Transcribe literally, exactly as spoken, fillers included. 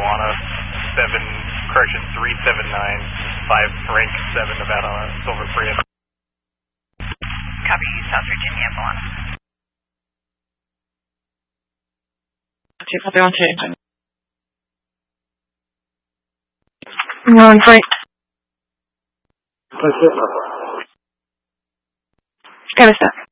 Moana, seven, correction, three seven nine, five Frank, seven Nevada, Silver Prius. Copy, South Virginia, Moana. Two, copy one, two. Nine, Frank. Go with that.